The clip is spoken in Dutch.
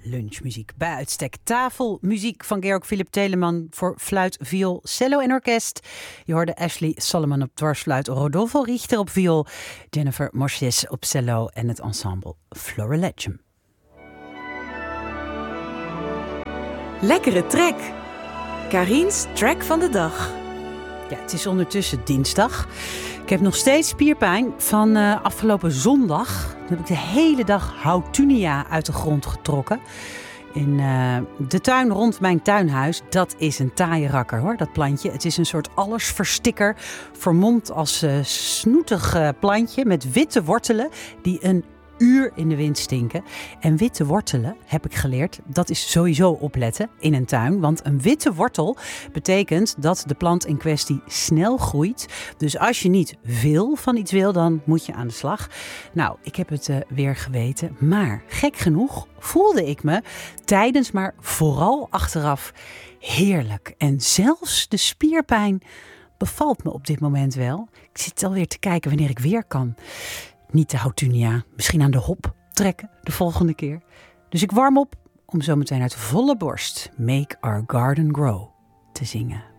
lunchmuziek. Bij uitstek tafelmuziek van Georg Philipp Telemann voor fluit, viool, cello en orkest. Je hoorde Ashley Solomon op dwarsfluit, Rodolfo Richter op viool, Jennifer Morches op cello en het ensemble Florilegium. Lekkere track. Karin's track van de dag. Ja, het is ondertussen dinsdag. Ik heb nog steeds spierpijn van afgelopen zondag. Toen heb ik de hele dag houtunia uit de grond getrokken. In de tuin rond mijn tuinhuis. Dat is een taaie rakker hoor, dat plantje. Het is een soort allesverstikker. Vermomd als snoetig plantje met witte wortelen die een uur in de wind stinken. En witte wortelen, heb ik geleerd, dat is sowieso opletten in een tuin. Want een witte wortel betekent dat de plant in kwestie snel groeit. Dus als je niet veel van iets wil, dan moet je aan de slag. Nou, ik heb het weer geweten. Maar gek genoeg voelde ik me tijdens, maar vooral achteraf heerlijk. En zelfs de spierpijn bevalt me op dit moment wel. Ik zit alweer te kijken wanneer ik weer kan. Niet de houtunia, misschien aan de hop trekken de volgende keer. Dus ik warm op om zometeen uit volle borst Make Our Garden Grow te zingen.